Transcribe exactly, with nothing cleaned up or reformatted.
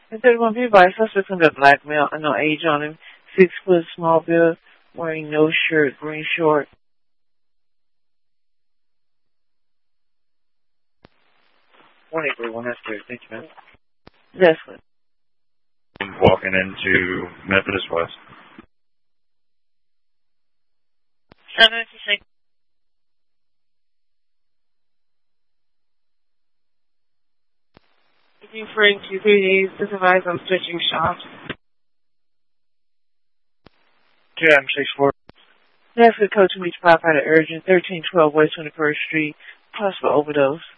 And thirty-one B by suspect under black male, no age on him, six foot, small build, wearing no shirt, green short. one eight three one, that's clear. Thank you, man. That's good. Walking into Methodist West. seven fifty-six. Referring to three days, supervised on switching shops. two M six four. That's good. Coach meets firefighter urgent, thirteen twelve West twenty-first Street, possible overdose.